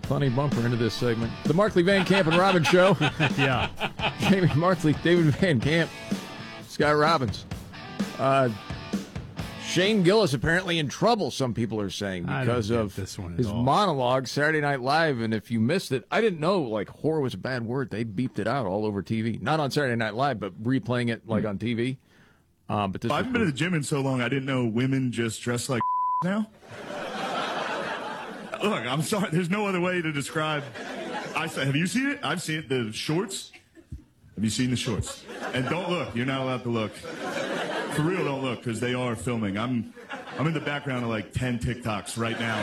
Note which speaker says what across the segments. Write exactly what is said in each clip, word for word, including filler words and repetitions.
Speaker 1: Funny bumper into this segment. The Markley Van Camp and Robbins Show.
Speaker 2: Yeah.
Speaker 1: Jamie Markley, David Van Camp, Scott Robbins. Uh, Shane Gillis apparently in trouble, some people are saying, because of
Speaker 2: this one
Speaker 1: his
Speaker 2: all.
Speaker 1: monologue Saturday Night Live. And if you missed it, I didn't know, like, whore was a bad word. They beeped it out all over T V. Not on Saturday Night Live, but replaying it, like, on T V. Um, but this
Speaker 3: I haven't been to the gym in so long, I didn't know women just dress like now. Look, I'm sorry. There's no other way to describe. I said, have you seen it? I've seen it. The shorts. Have you seen the shorts? And don't look. You're not allowed to look. For real, don't look, because they are filming. I'm, I'm in the background of like ten TikToks right now.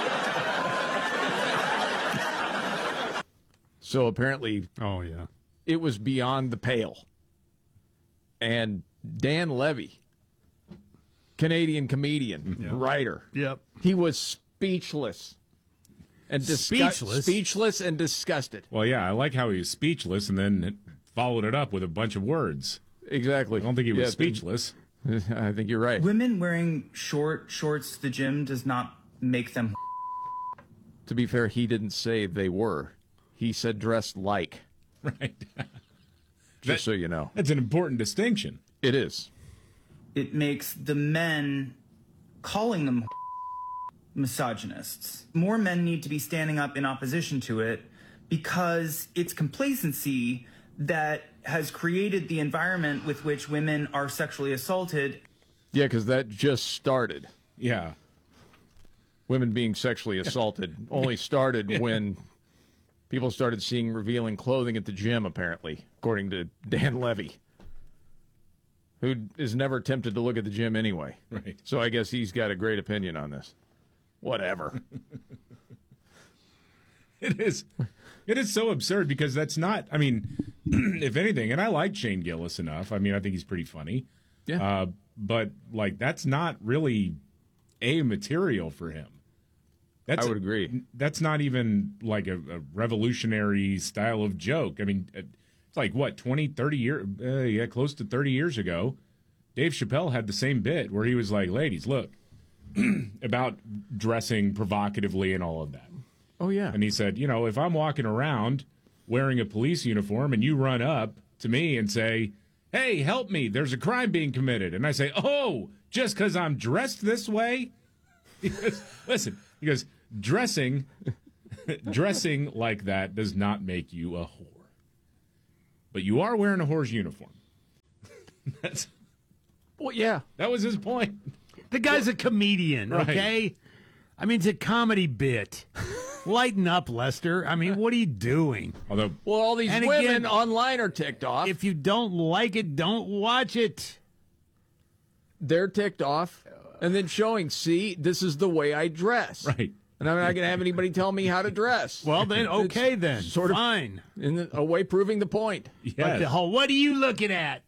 Speaker 1: So apparently,
Speaker 2: oh yeah,
Speaker 1: it was beyond the pale. And Dan Levy, Canadian comedian,
Speaker 2: Yep.
Speaker 1: writer.
Speaker 2: Yep.
Speaker 1: He was speechless. And disgu-
Speaker 2: Speechless?
Speaker 1: Speechless and disgusted.
Speaker 4: Well, yeah, I like how he was speechless and then followed it up with a bunch of words.
Speaker 1: Exactly.
Speaker 4: I don't think he was
Speaker 1: Yeah,
Speaker 4: speechless.
Speaker 1: I think you're right.
Speaker 5: Women wearing short shorts to the gym does not make them.
Speaker 1: To be fair, he didn't say they were. He said dressed like.
Speaker 4: Right.
Speaker 1: Just
Speaker 4: That-
Speaker 1: so you know.
Speaker 4: That's an important distinction.
Speaker 1: It is.
Speaker 5: It makes the men calling them misogynists. More men need to be standing up in opposition to it because it's complacency that has created the environment with which women are sexually assaulted.
Speaker 1: Yeah, because that just started.
Speaker 4: Yeah.
Speaker 1: Women being sexually assaulted only started when people started seeing revealing clothing at the gym, apparently, according to Dan Levy, who is never tempted to look at the gym anyway.
Speaker 4: Right.
Speaker 1: So I guess he's got a great opinion on this. Whatever.
Speaker 4: It is. It is so absurd because that's not, I mean, if anything, and I like Shane Gillis enough. I mean, I think he's pretty funny.
Speaker 1: Yeah.
Speaker 4: Uh, but, like, that's not really a material for him. That's
Speaker 1: I would agree.
Speaker 4: That's not even like a, a revolutionary style of joke. I mean, it's like, what, twenty, thirty years, uh, yeah, close to thirty years ago, Dave Chappelle had the same bit where he was like, ladies, look, about dressing provocatively and all of that.
Speaker 1: Oh, yeah.
Speaker 4: And he said, you know, if I'm walking around wearing a police uniform and you run up to me and say, hey, help me, there's a crime being committed. And I say, oh, just because I'm dressed this way? He goes, listen, he goes, dressing, dressing like that does not make you a whore. But you are wearing a whore's uniform. That's,
Speaker 1: well, yeah.
Speaker 4: That was his point.
Speaker 2: The guy's a comedian,
Speaker 4: Right.
Speaker 2: okay? I mean, it's a comedy bit. Lighten up, Lester. I mean, what are you doing?
Speaker 4: Although,
Speaker 1: Well, all these
Speaker 2: And
Speaker 1: women
Speaker 2: again,
Speaker 1: online are ticked off.
Speaker 2: If you don't like it, don't watch it.
Speaker 1: They're ticked off. And then showing, see, this is the way I dress.
Speaker 4: right.
Speaker 1: And I'm not going to have anybody tell me how to dress.
Speaker 2: Well, then,
Speaker 1: It's
Speaker 2: okay, then.
Speaker 1: Sort of
Speaker 2: Fine.
Speaker 1: in a way proving the point.
Speaker 2: Like
Speaker 4: Yes.
Speaker 2: the whole, what are you looking at?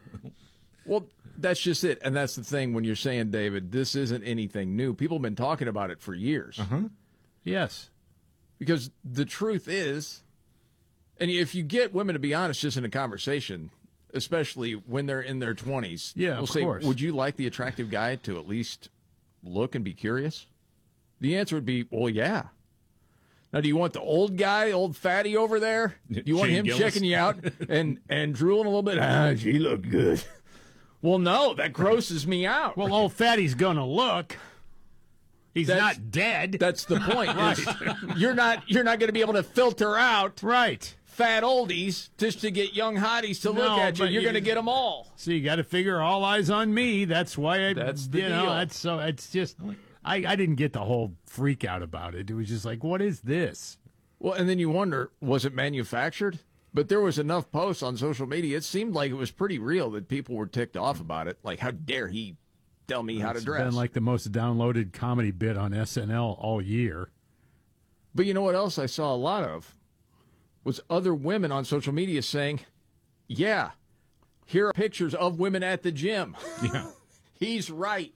Speaker 1: Well, that's just it. And that's the thing when you're saying, David, this isn't anything new. People have been talking about it for years.
Speaker 4: Uh-huh.
Speaker 2: Yes.
Speaker 1: Because the truth is, and if you get women to be honest just in a conversation, especially when they're in their twenties,
Speaker 2: Yeah,
Speaker 1: we'll
Speaker 2: of
Speaker 1: say,
Speaker 2: course.
Speaker 1: would you like the attractive guy to at least look and be curious? The answer would be, well, yeah. Now, do you want the old guy, old fatty over there? Do you want
Speaker 4: Shane
Speaker 1: him
Speaker 4: Gillis?
Speaker 1: checking you out and, and drooling a little bit? Ah, she looked good. Well, no, that grosses me out.
Speaker 2: Well, old fatty's going to look. He's
Speaker 1: That's-
Speaker 2: not dead.
Speaker 1: That's the point. is You're not you're not going to be able to filter out
Speaker 2: right.
Speaker 1: fat oldies just to get young hotties to
Speaker 2: No,
Speaker 1: look at you.
Speaker 2: but
Speaker 1: You're
Speaker 2: you-
Speaker 1: going to get them all.
Speaker 2: So you got to figure all eyes on me. That's why I.
Speaker 1: That's the
Speaker 2: you know.
Speaker 1: deal.
Speaker 2: That's so. It's just. I, I didn't get the whole freak out about it. It was just like, what is this?
Speaker 1: Well, and then you wonder, was it manufactured? But there was enough posts on social media. It seemed like it was pretty real that people were ticked off about it. Like, how dare he tell me how to
Speaker 2: It's
Speaker 1: dress?
Speaker 2: been like the most downloaded comedy bit on S N L all year.
Speaker 1: But you know what else I saw a lot of? Was other women on social media saying, yeah, here are pictures of women at the gym.
Speaker 4: Yeah.
Speaker 1: He's right.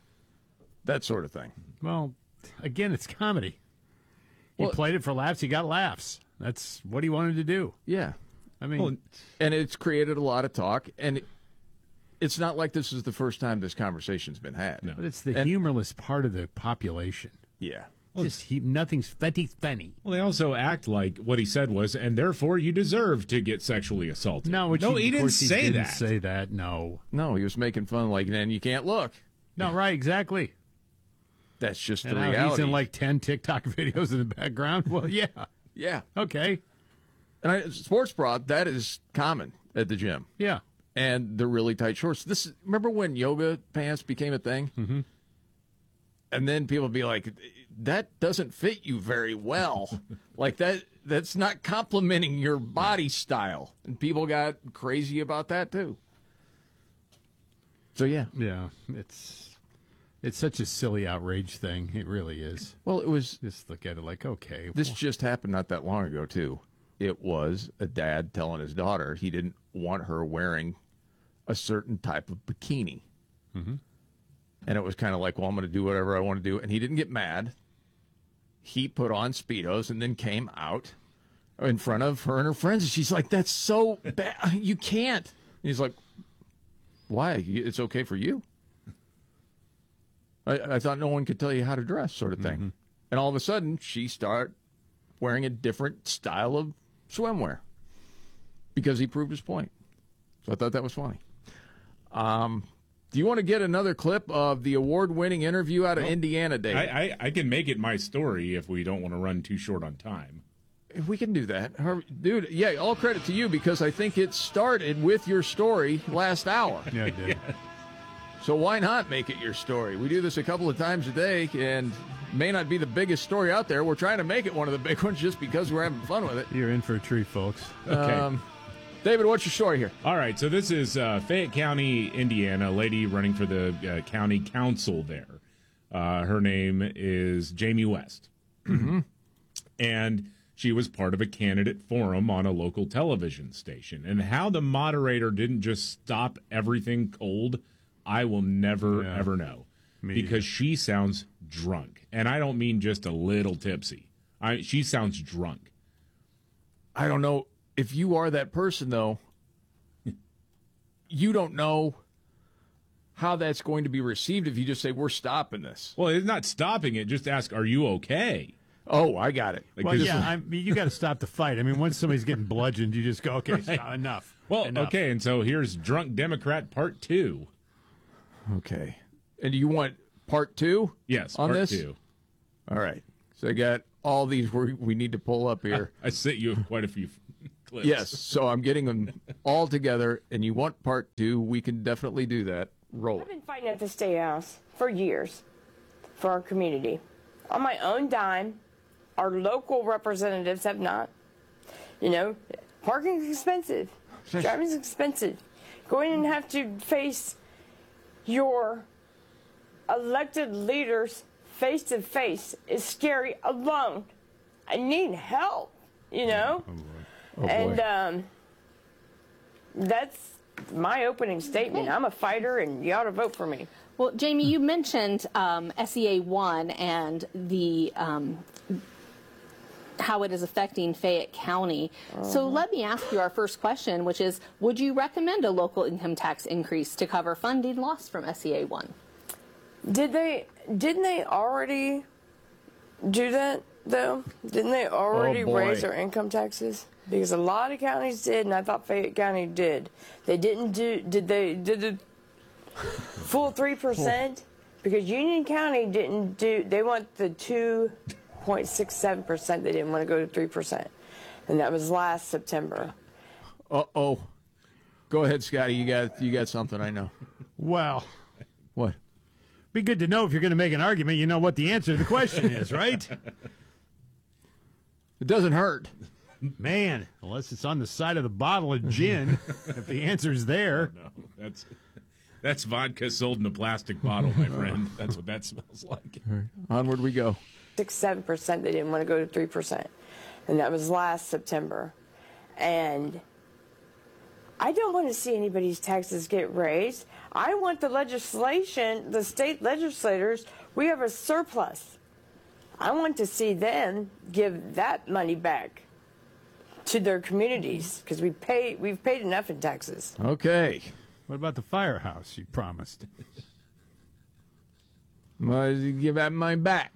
Speaker 1: That sort of thing.
Speaker 2: Well, again, it's comedy. He
Speaker 1: Well-
Speaker 2: played it for laughs. He got laughs. That's what he wanted to do.
Speaker 1: Yeah.
Speaker 2: I mean,
Speaker 4: Well,
Speaker 1: And it's created a lot of talk. And it, it's not like this is the first time this conversation's been had.
Speaker 2: but it's the
Speaker 1: and-
Speaker 2: humorless part of the population.
Speaker 1: Yeah.
Speaker 2: Just he, nothing's funny, funny.
Speaker 4: Well, they also act like what he said was, and therefore you deserve to get sexually assaulted.
Speaker 2: No, which
Speaker 4: no,
Speaker 2: he,
Speaker 4: he
Speaker 2: of
Speaker 4: didn't
Speaker 2: course he
Speaker 4: say
Speaker 2: didn't
Speaker 4: that.
Speaker 2: Say that. No.
Speaker 1: No, he was making fun like, then you can't look.
Speaker 2: No, right, exactly.
Speaker 1: That's just the
Speaker 2: And now
Speaker 1: reality.
Speaker 2: he's in like ten TikTok videos in the background. Well, yeah.
Speaker 1: yeah.
Speaker 2: Okay.
Speaker 1: And I, sports bra, that is common at the gym.
Speaker 2: Yeah.
Speaker 1: And they're really tight shorts. This is, remember when yoga pants became a thing? Mm-hmm. And then people would be like, that doesn't fit you very well. Like that that's not complimenting your body style. And people got crazy about that too. So yeah.
Speaker 2: Yeah. It's it's such a silly outrage thing. It really is.
Speaker 1: Well, it was
Speaker 2: Just look at it like, okay.
Speaker 1: this just happened not that long ago too. It was a dad telling his daughter he didn't want her wearing a certain type of bikini. Mm-hmm. And it was kind of like, well, I'm going to do whatever I want to do. And he didn't get mad. He put on Speedos and then came out in front of her and her friends. And she's like, that's so bad. You can't. And he's like, why? It's okay for you. I, I thought no one could tell you how to dress, sort of thing. Mm-hmm. And all of a sudden, she started wearing a different style of swimwear because he proved his point. So I thought that was funny. Um, do you want to get another clip of the award-winning interview out of well, Indiana, Dave?
Speaker 4: I, I, I can make it my story if we don't want to run too short on time.
Speaker 1: We can do that. Her, dude, yeah, all credit to you because I think it started with your story last hour.
Speaker 2: Yeah, it did.
Speaker 4: Yeah.
Speaker 1: So why not make it your story? We do this a couple of times a day, and may not be the biggest story out there. We're trying to make it one of the big ones just because we're having fun with it.
Speaker 2: You're in for a treat, folks.
Speaker 4: Okay.
Speaker 1: Um, David, what's your story here?
Speaker 4: All right, so this is uh, Fayette County, Indiana, a lady running for the uh, county council there. Uh, her name is Jamie West.
Speaker 1: Mm-hmm.
Speaker 4: And she was part of a candidate forum on a local television station. And how the moderator didn't just stop everything cold, I will never, yeah. ever know. Me because either. She sounds drunk. And I don't mean just a little tipsy. I, she sounds drunk.
Speaker 1: I don't know. If you are that person, though, you don't know how that's going to be received if you just say, we're stopping this.
Speaker 4: Well, it's not stopping it. Just ask, are you okay?
Speaker 1: Oh, I got it.
Speaker 2: Like, well, yeah, I mean, you got to stop the fight. I mean, once somebody's getting bludgeoned, you just go, okay, right. stop, enough.
Speaker 4: Well,
Speaker 2: enough.
Speaker 4: Okay, and so here's Drunk Democrat Part two.
Speaker 1: Okay. And do you want Part two?
Speaker 4: Yes,
Speaker 1: on
Speaker 4: Part
Speaker 1: this?
Speaker 4: two.
Speaker 1: All right. So I got all these we we need to pull up here.
Speaker 4: I, I sent you quite a few clips.
Speaker 1: Yes, so I'm getting them all together, and you want part two, we can definitely do that. Roll it.
Speaker 6: I've been fighting at the State House for years for our community. On my own dime, our local representatives have not. You know, parking is expensive. Driving is expensive. Going and have to face your elected leaders face to face is scary alone. I need help, you know?
Speaker 1: Oh, boy. Oh, boy.
Speaker 6: And um, that's my opening statement. I'm a fighter, and you ought to vote for me.
Speaker 7: Well, Jamie, you mentioned um, S E A one and the um, how it is affecting Fayette County. Uh-huh. So let me ask you our first question, which is, would you recommend a local income tax increase to cover funding lost from S E A one?
Speaker 6: Did they? Didn't they already do that though? Didn't they already
Speaker 1: oh,
Speaker 6: raise their income taxes? Because a lot of counties did, and I thought Fayette County did. They didn't do. Did they? Did the full three percent? Because Union County didn't do. They want the two point six seven percent. They didn't want to go to three percent, and that was last September.
Speaker 1: Uh oh. Go ahead, Scotty. You got you got something. I know.
Speaker 2: Well,
Speaker 1: what?
Speaker 2: Be good to know if you're going to make an argument. You know what the answer to the question is, right?
Speaker 1: It doesn't hurt.
Speaker 2: Man, unless it's on the side of the bottle of gin, if the answer's there.
Speaker 4: Oh, no, that's that's vodka sold in a plastic bottle, my friend. That's what that smells like.
Speaker 1: Right. Onward we go.
Speaker 6: Six, seven percent. They didn't want to go to three percent, and that was last September. And I don't want to see anybody's taxes get raised. I want the legislation, the state legislators. We have a surplus. I want to see them give that money back to their communities, because we pay, we've paid enough in taxes.
Speaker 1: Okay.
Speaker 2: What about the firehouse you promised?
Speaker 1: Well, give that mine back.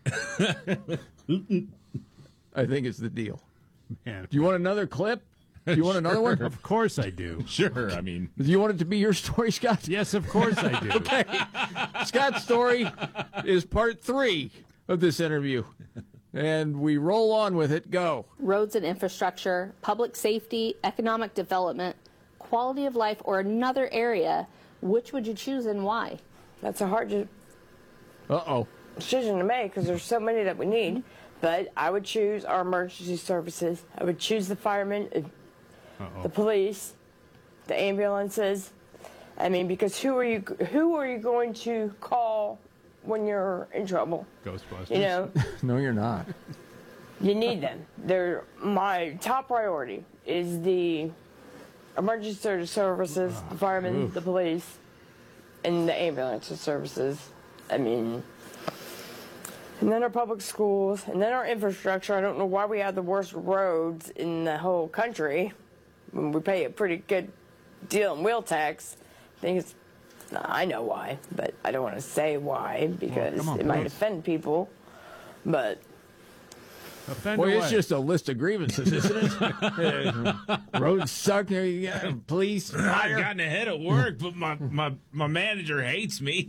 Speaker 1: I think it's the deal.
Speaker 2: Man.
Speaker 1: Do you want another clip? Do you want another one?
Speaker 2: Of course I do.
Speaker 4: Sure, I mean,
Speaker 1: Do you want it to be your story, Scott?
Speaker 2: Yes, of course I do.
Speaker 1: Okay. Scott's story is part three of this interview. And we roll on with it. Go.
Speaker 7: Roads and infrastructure, public safety, economic development, quality of life, or another area, which would you choose and why?
Speaker 6: That's a hard de-
Speaker 1: Uh-oh.
Speaker 6: decision to make because there's so many that we need. But I would choose our emergency services. I would choose the firemen, uh, the police, the ambulances. I mean, because who are you? Who are you going to call when you're in trouble?
Speaker 2: Ghostbusters.
Speaker 6: You know,
Speaker 1: No, you're not.
Speaker 6: you need them. They're my top priority is the emergency services, the firemen, the police, and the ambulance services. I mean, and then our public schools, and then our infrastructure. I don't know why we have the worst roads in the whole country when we pay a pretty good deal in wheel tax. I think it's, I know why, but I don't want to say why because
Speaker 2: come on,
Speaker 6: it might
Speaker 2: please.
Speaker 6: offend people. But
Speaker 2: Offend
Speaker 1: Well,
Speaker 2: away.
Speaker 1: it's just a list of grievances, isn't it? Roads suck. There you go. Police,
Speaker 4: I've
Speaker 1: fire.
Speaker 4: gotten ahead at work, but my, my, my manager hates me.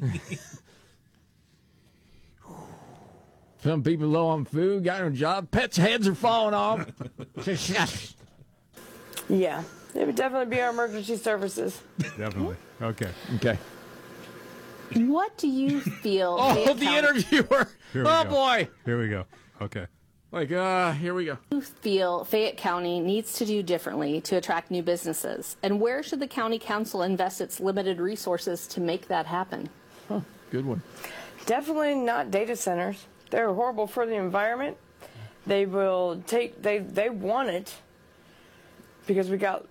Speaker 1: Some people low on food, got no job. Pets' heads are falling off.
Speaker 6: yeah, it would definitely be our emergency services.
Speaker 2: Definitely. Okay.
Speaker 1: Okay.
Speaker 7: What do you feel?
Speaker 1: Oh,
Speaker 7: Fayette
Speaker 1: the
Speaker 7: County-
Speaker 1: interviewer.
Speaker 2: Here we
Speaker 1: Oh,
Speaker 2: go.
Speaker 1: boy.
Speaker 2: Here we go. Okay.
Speaker 1: Like, uh, here we go.
Speaker 7: you feel Fayette County needs to do differently to attract new businesses? And where should the county council invest its limited resources to make that happen?
Speaker 1: Huh, good one.
Speaker 6: Definitely not data centers. They're horrible for the environment. They will take, they, they want it because we got,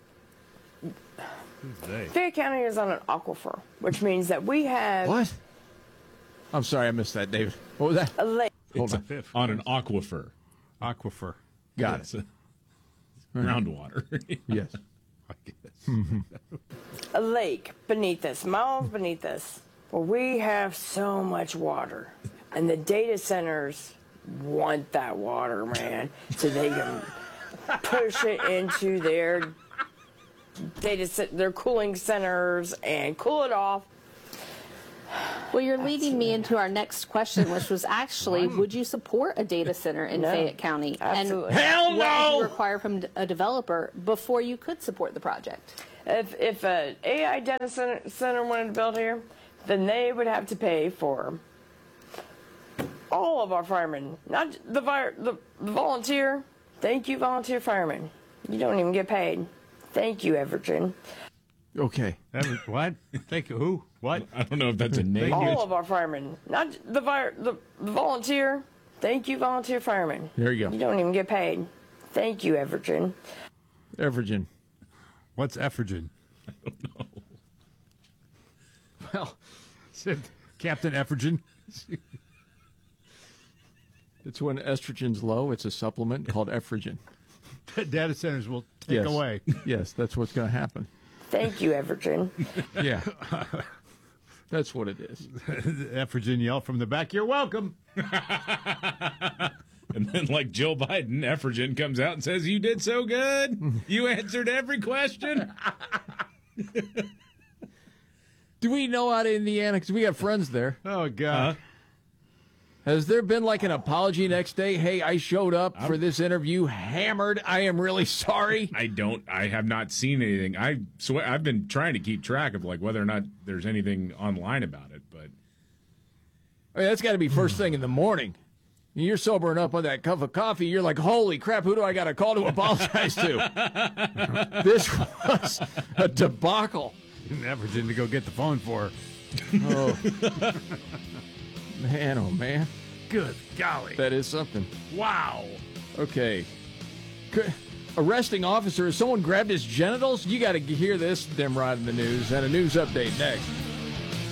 Speaker 2: They.
Speaker 6: Fayette County is on an aquifer, which means that we have
Speaker 1: What? I'm sorry, I missed that, David. What was that?
Speaker 6: a lake,
Speaker 1: Hold on.
Speaker 2: Fifth.
Speaker 4: On an aquifer.
Speaker 2: Aquifer.
Speaker 1: Got
Speaker 4: It's
Speaker 1: it.
Speaker 4: a- groundwater.
Speaker 1: Yes.
Speaker 2: I guess.
Speaker 6: a lake beneath us, miles beneath us, where we have so much water. And the data centers want that water, man, so they can push it into their data cent- their cooling centers and cool it off.
Speaker 7: Well, you're leading me into our next question, which was actually, would you support a data center in
Speaker 6: No.
Speaker 7: Fayette County?
Speaker 6: Absolutely.
Speaker 7: And
Speaker 1: Hell
Speaker 7: what would
Speaker 1: no!
Speaker 7: you require from a developer before you could support the project?
Speaker 6: If if an A I data center, center wanted to build here, then they would have to pay for all of our firemen, not the fire, the, the volunteer. Thank you, volunteer firemen. You don't even get paid. Thank you, Everton.
Speaker 1: Okay.
Speaker 2: That was, what? Thank you. Who? What?
Speaker 4: I don't know if that's a name.
Speaker 6: All of our firemen, not the fire, the, the volunteer. Thank you, volunteer firemen.
Speaker 1: There you
Speaker 6: You
Speaker 1: go.
Speaker 6: don't even get paid. Thank you, Everton.
Speaker 1: Evergen.
Speaker 2: What's Effergen?
Speaker 1: Well,
Speaker 2: Said Captain Effergen.
Speaker 1: it's when estrogen's low. It's a supplement called Effergen.
Speaker 2: Data centers will take
Speaker 1: Yes.
Speaker 2: away.
Speaker 1: Yes, that's what's going to happen.
Speaker 6: Thank you, Everton.
Speaker 1: Yeah. That's what it is.
Speaker 2: Effergen yell from the back. You're welcome.
Speaker 4: And then, like Joe Biden, Effergen comes out and says, "You did so good. You answered every question."
Speaker 1: Do we know out of Indiana? Because we have friends there.
Speaker 2: Oh, God.
Speaker 1: Has there been like an apology next day? Hey, I showed up for this interview hammered. I am really sorry.
Speaker 4: I don't. I have not seen anything. I swear I've been trying to keep track of like whether or not there's anything online about it. But
Speaker 1: I mean, that's got to be first thing in the morning. You're sobering up on that cup of coffee. You're like, holy crap, who do I got to call to apologize to? This was a debacle.
Speaker 2: Effergen to go get the phone for her.
Speaker 1: Oh. Man, oh, man.
Speaker 2: Good golly.
Speaker 1: That is something.
Speaker 2: Wow.
Speaker 1: Okay. C- Arresting officer, has someone grabbed his genitals? You got to hear this, Nimrod, in the news, and a news update next.